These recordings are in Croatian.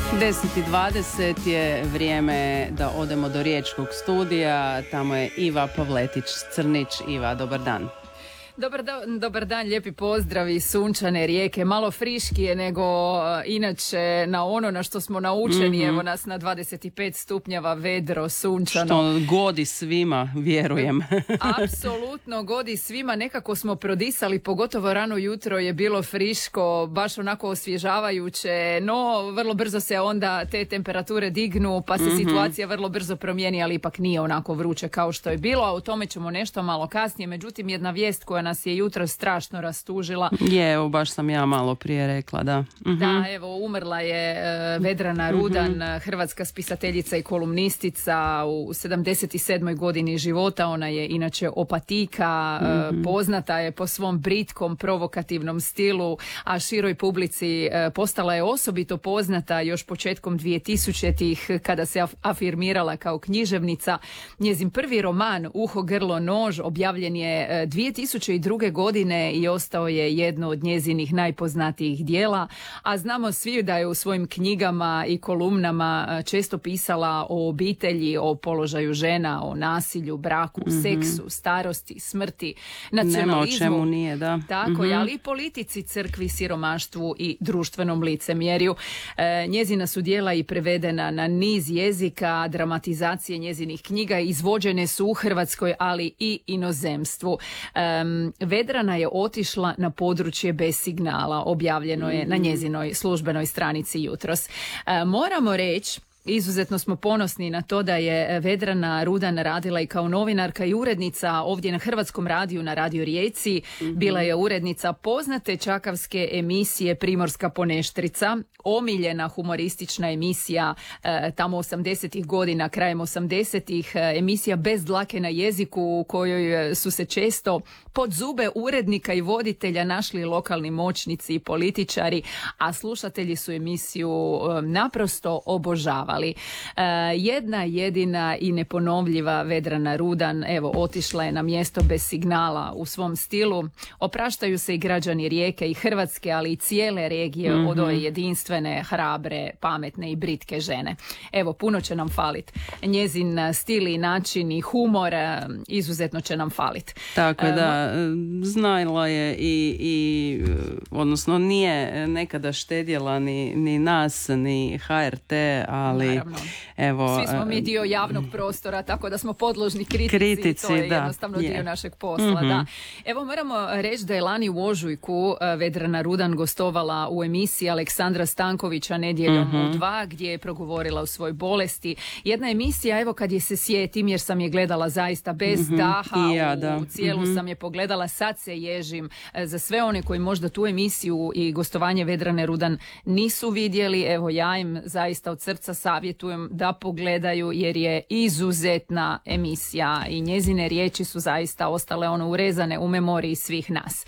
10:20 je vrijeme da odemo do riječkog studija. Tamo je Iva Pavletić-Crnić. Iva, dobar dan. Dobar dan, lijepi pozdrav iz sunčane Rijeke, malo friškije nego inače na ono na što smo naučeni, evo nas na 25 stupnjeva, vedro, sunčano. Što godi svima, vjerujem. Apsolutno godi svima, nekako smo prodisali, pogotovo rano jutro je bilo friško, baš onako osvježavajuće, no vrlo brzo se onda te temperature dignu, pa se situacija vrlo brzo promijeni, ali ipak nije onako vruće kao što je bilo, a o tome ćemo nešto malo kasnije. Međutim, jedna vijest koja nas je jutro strašno rastužila. Evo, baš sam ja malo prije rekla, da. Da, evo, umrla je Vedrana Rudan, hrvatska spisateljica i kolumnistica u 77. godini života. Ona je inače opatika, poznata je po svom britkom, provokativnom stilu, a široj publici postala je osobito poznata još početkom 2000-ih kada se afirmirala kao književnica. Njezin prvi roman Uho, grlo, nož objavljen je 2002. godine i ostao je jedno od njezinih najpoznatijih dijela, a znamo svi da je u svojim knjigama i kolumnama često pisala o obitelji, o položaju žena, o nasilju, braku, seksu, starosti, smrti, nacionalizmu. Nema o čemu nije, da. Tako je, ali i politici, crkvi, siromaštvu i društvenom licemjerju. Njezina su dijela i prevedena na niz jezika, dramatizacije njezinih knjiga izvođene su u Hrvatskoj, ali i inozemstvu. Vedrana je otišla na područje bez signala, objavljeno je na njezinoj službenoj stranici jutros. Moramo reći, izuzetno smo ponosni na to da je Vedrana Rudan radila i kao novinarka i urednica ovdje na Hrvatskom radiju, na Radio Rijeci. Bila je urednica poznate čakavske emisije Primorska poneštrica, omiljena humoristična emisija tamo 80-ih godina, krajem 80-ih, emisija bez dlake na jeziku u kojoj su se često pod zube urednika i voditelja našli lokalni moćnici i političari, a slušatelji su emisiju naprosto obožavali. Jedna jedina i neponovljiva Vedrana Rudan, evo, otišla je na mjesto bez signala u svom stilu. Opraštaju se i građani Rijeke i Hrvatske, ali i cijele regije od ove jedinstvene, hrabre, pametne i britke žene. Evo, puno će nam falit. Njezin stil i način i humor izuzetno će nam falit. Tako je, da. Znala je i odnosno nije nekada štedjela ni nas, ni HRT, ali naravno. Evo, svi smo mi dio javnog prostora, tako da smo podložni kritici, to je jednostavno dio našeg posla. Da. Evo, moramo reći da je lani u ožujku Vedrana Rudan gostovala u emisiji Aleksandra Stankovića Nedjeljom u 2, gdje je progovorila o svojoj bolesti. Jedna emisija, evo, kad je se sjetim, jer sam je gledala zaista bez daha, u cijelu sam je pogledala, sad se ježim. Za sve one koji možda tu emisiju i gostovanje Vedrane Rudan nisu vidjeli, evo, ja im zaista od srca savjetujem da pogledaju, jer je izuzetna emisija i njezine riječi su zaista ostale urezane u memoriji svih nas.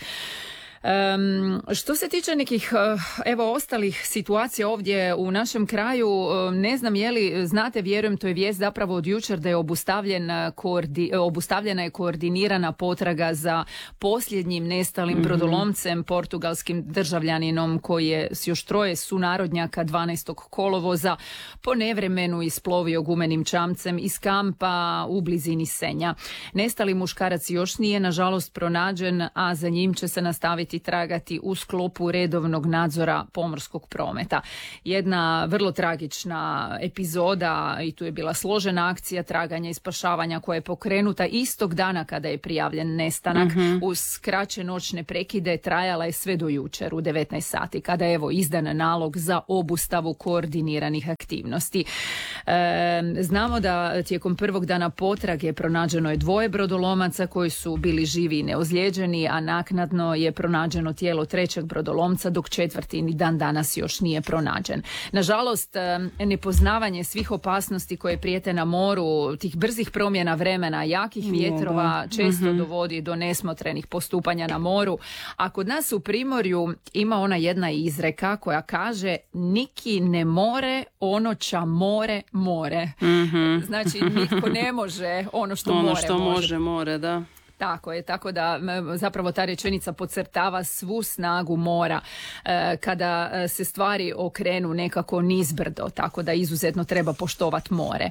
Što se tiče nekih ostalih situacija ovdje u našem kraju, ne znam je li znate, vjerujem, to je vijest zapravo od jučer da je obustavljena je koordinirana potraga za posljednjim nestalim brodolomcem, portugalskim državljaninom koji je s još 3 sunarodnjaka 12. kolovoza po nevremenu isplovio gumenim čamcem iz kampa u blizini Senja. Nestali muškarac još nije nažalost pronađen, a za njim će se nastaviti tragati u sklopu redovnog nadzora pomorskog prometa. Jedna vrlo tragična epizoda, i tu je bila složena akcija traganja i spašavanja koja je pokrenuta istog dana kada je prijavljen nestanak. Uz kraće noćne prekide trajala je sve do jučer u 19 sati kada je izdan nalog za obustavu koordiniranih aktivnosti. Znamo da tijekom prvog dana potrage pronađeno je 2 brodolomaca koji su bili živi i neozlijeđeni, a naknadno je pronađeno tijelo 3. brodolomca, dok 4. ni dan danas još nije pronađen. Nažalost, nepoznavanje svih opasnosti koje prijete na moru, tih brzih promjena vremena, jakih vjetrova često dovodi do nesmotrenih postupanja na moru. A kod nas u Primorju ima ona jedna izreka koja kaže: niki ne more ono ča more more. Znači, nitko ne može ono što more. More, da. Tako je, tako da zapravo ta rečenica podcrtava svu snagu mora kada se stvari okrenu nekako nizbrdo, tako da izuzetno treba poštovati more.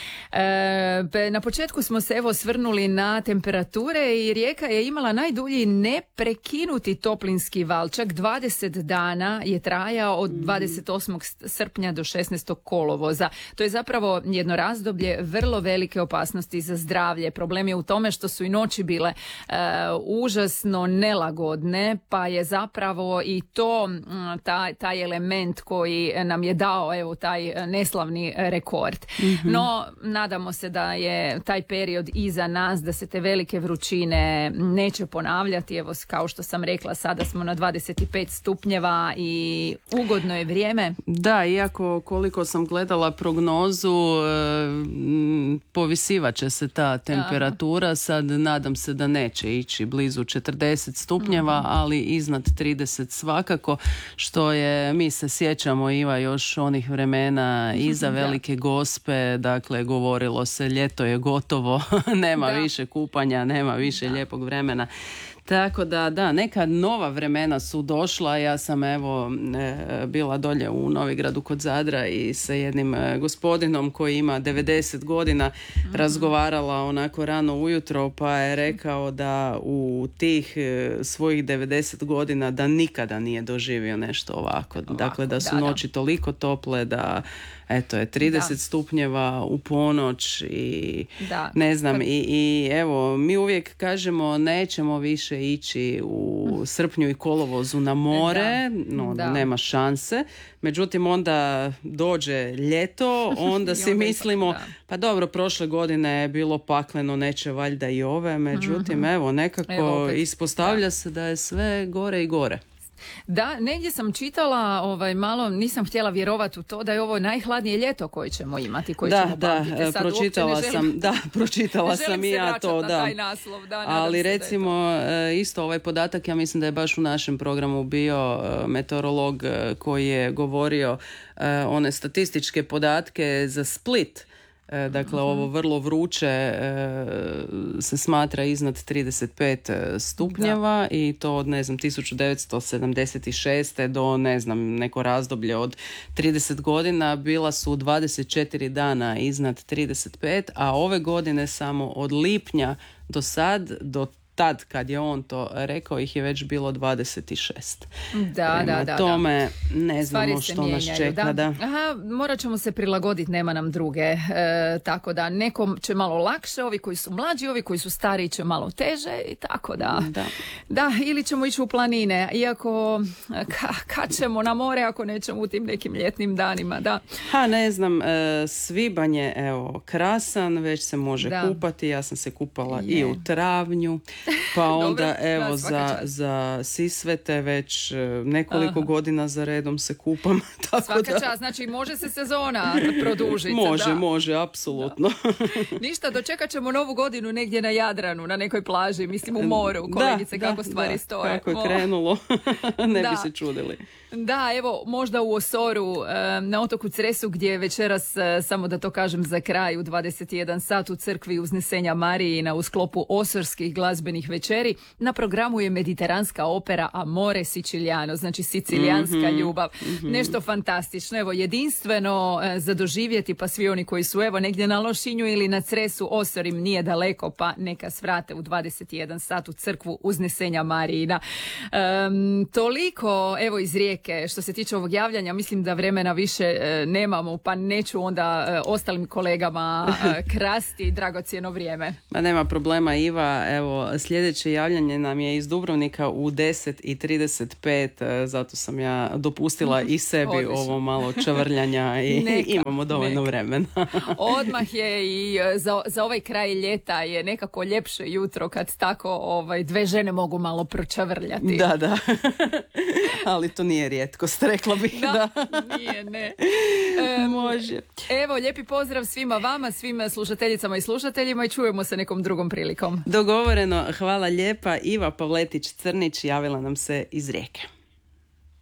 Na početku smo se osvrnuli na temperature i Rijeka je imala najdulji neprekinuti toplinski val, čak 20 dana je trajao od 28. srpnja do 16. kolovoza. To je zapravo jedno razdoblje vrlo velike opasnosti za zdravlje. Problem je u tome što su i noći bile užasno nelagodne, pa je zapravo i to taj element koji nam je dao taj neslavni rekord. No, nadamo se da je taj period iza nas, da se te velike vrućine neće ponavljati. Evo, kao što sam rekla, sada smo na 25 stupnjeva i ugodno je vrijeme. Da, iako koliko sam gledala prognozu, povisivat će se ta temperatura. Sad nadam se da neće ići blizu 40 stupnjeva, ali iznad 30 svakako, što je, mi se sjećamo, Iva, još onih vremena iza Velike Gospe, dakle, govorilo se ljeto je gotovo, nema više kupanja, nema više lijepog vremena. Tako da, neka nova vremena su došla. Ja sam bila dolje u Novigradu kod Zadra i sa jednim gospodinom koji ima 90 godina razgovarala onako rano ujutro, pa je rekao da u tih svojih 90 godina da nikada nije doživio nešto ovako. Dakle, da su noći toliko tople da eto je 30 stupnjeva u ponoć i ne znam i evo, mi uvijek kažemo nećemo više ići u srpnju i kolovozu na more, nema šanse. Međutim, onda dođe ljeto, onda si mislimo, pa dobro, prošle godine je bilo pakleno, neće valjda i ove, međutim, evo, nekako ispostavlja se da je sve gore i gore. Da, negdje sam čitala, malo nisam htjela vjerovati u to da je ovo najhladnije ljeto koje ćemo imati, koje ćemo pamtiti. Sad pročitala sam i ja to, na taj naslov, ali recimo isto ovaj podatak, ja mislim da je baš u našem programu bio meteorolog koji je govorio one statističke podatke za Split. Dakle, ovo vrlo vruće se smatra iznad 35 stupnjeva i to od, 1976. do, neko razdoblje od 30 godina bila su 24 dana iznad 35, a ove godine samo od lipnja do tad kad je on to rekao ih je već bilo 26. Da. Tome ne znamo što nas čeka. Morat ćemo se prilagoditi, nema nam druge. Tako da nekom će malo lakše, ovi koji su mlađi, ovi koji su stariji će malo teže i tako da. Da, ili ćemo ići u planine, iako kad ćemo na more ako nećemo u tim nekim ljetnim danima, da. Ne znam, svibanj je krasan, već se može kupati, ja sam se kupala i u travnju. Pa onda za Sisvete već nekoliko godina za redom se kupam. Tako svaka čast, znači može se sezona produžiti. Može, apsolutno. Ništa, dočekat ćemo novu godinu negdje na Jadranu, na nekoj plaži, mislim u moru, kolegice, kako stvari stoje. Kako je krenulo, ne bi se čudili. Da, evo, možda u Osoru, na otoku Cresu, gdje je večeras, samo da to kažem za kraj, u 21 sat u crkvi Uznesenja Marijina u sklopu osorskih glazbenih večeri. Na programu je mediteranska opera Amore Siciliano, znači sicilijanska ljubav. Nešto fantastično, evo, jedinstveno za doživjeti, pa svi oni koji su negdje na Lošinju ili na Cresu, Osor im nije daleko, pa neka svrate u 21 sat u crkvu Uznesenja Marijina. Toliko, evo, iz Rijeke. Što se tiče ovog javljanja, mislim da vremena više nemamo, pa neću onda ostalim kolegama krasti dragocjeno vrijeme. Ma nema problema, Iva. Evo, sljedeće javljanje nam je iz Dubrovnika u 10:35, zato sam ja dopustila i sebi ovo malo čavrljanja i imamo dovoljno vremena. Odmah je i za ovaj kraj ljeta je nekako ljepše jutro kad tako dve žene mogu malo pročavrljati. Da. Ali to nije rijetkost, rekla bih. Da, nije, ne. Može. Evo, lijepi pozdrav svima vama, svim slušateljicama i slušateljima i čujemo se nekom drugom prilikom. Dogovoreno, hvala lijepa. Iva Pavletić-Crnić javila nam se iz Rijeke.